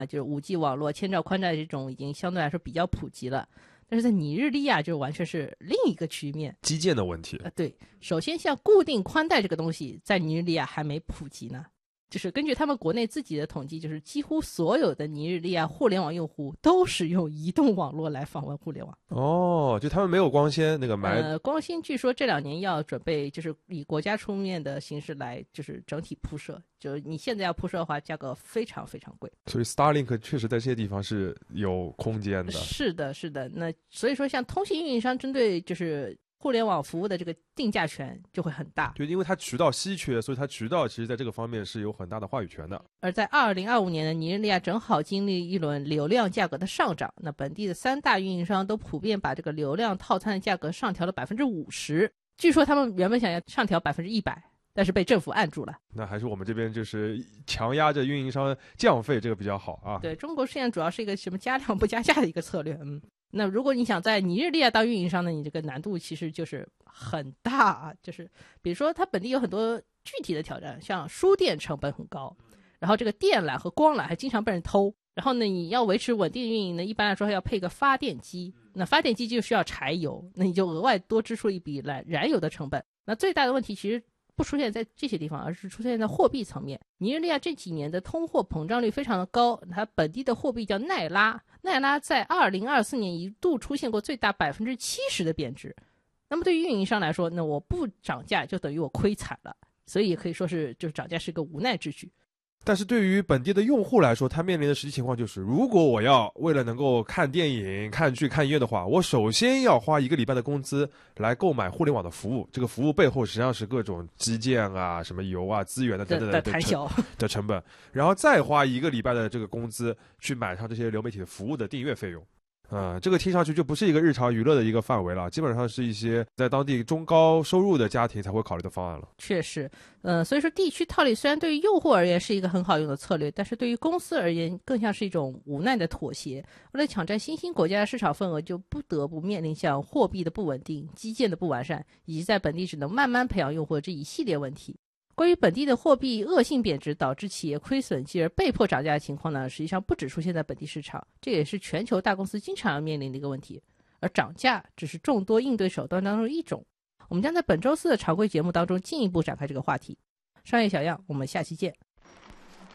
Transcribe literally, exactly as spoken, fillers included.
啊，就是 五 G 网络、千兆宽带这种已经相对来说比较普及了。但是在尼日利亚就完全是另一个局面， 基建的问题。 呃，对，首先像固定宽带这个东西，在尼日利亚还没普及呢。就是根据他们国内自己的统计，就是几乎所有的尼日利亚互联网用户都使用移动网络来访问互联网。 哦，就他们没有光纤那个埋。 呃，光纤据说这两年要准备，就是以国家出面的形式来，就是整体铺设。就你现在要铺设的话，价格非常非常贵。 所以 Starlink 确实在这些地方是有空间的。 是的，是的。那所以说，像通信运营商针对就是互联网服务的这个定价权就会很大， 就因为它渠道稀缺，所以它渠道其实在这个方面是有很大的话语权的。 而在二零二五年的尼日利亚正好经历一轮流量价格的上涨，那本地的三大运营商都普遍把这个流量套餐的价格上调了百分之五十，据说他们原本想要上调百分之一百，但是被政府按住了。 那还是我们这边就是强压着运营商降费，这个比较好啊。 对，中国现在主要是一个什么加量不加价的一个策略，嗯。那如果你想在尼日利亚当运营商呢，你这个难度其实就是很大啊。就是比如说它本地有很多具体的挑战，像输电成本很高，然后这个电缆和光缆还经常被人偷，然后呢你要维持稳定运营呢，一般来说还要配个发电机，那发电机就需要柴油，那你就额外多支出一笔燃燃油的成本。那最大的问题其实不出现在这些地方，而是出现在货币层面。尼日利亚这几年的通货膨胀率非常的高，它本地的货币叫奈拉，奈拉在二零二四年一度出现过最大百分之七十的贬值。那么对于运营商来说，那我不涨价就等于我亏惨了，所以也可以说是就是涨价是个无奈之举。 但是对于本地的用户来说，他面临的实际情况就是，如果我要为了能够看电影、看剧、看音乐的话，我首先要花一个礼拜的工资来购买互联网的服务。这个服务背后实际上是各种基建啊、什么油啊、资源的等等的的成的成本，然后再花一个礼拜的这个工资去买上这些流媒体的服务的订阅费用。呃，这个听上去就不是一个日常娱乐的一个范围了，基本上是一些在当地中高收入的家庭才会考虑的方案了。 确实，呃，所以说地区套利虽然对于用户而言是一个很好用的策略，但是对于公司而言更像是一种无奈的妥协。为了抢占新兴国家的市场份额，就不得不面临像货币的不稳定、基建的不完善，以及在本地只能慢慢培养用户这一系列问题。关于本地的货币恶性贬值导致企业亏损继而被迫涨价的情况呢，实际上不只出现在本地市场，这也是全球大公司经常要面临的一个问题。而涨价只是众多应对手段当中一种。我们将在本周四的常规节目当中进一步展开这个话题。商业小样，我们下期见。